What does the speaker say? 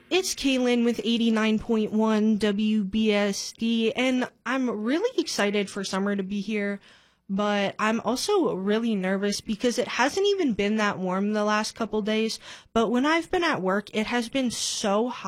It's Kaylin with 89.1 WBSD, and I'm really excited for summer to be here, but I'm also really nervous because it hasn't even been that warm the last couple days, but when I've been at work, it has been so hot.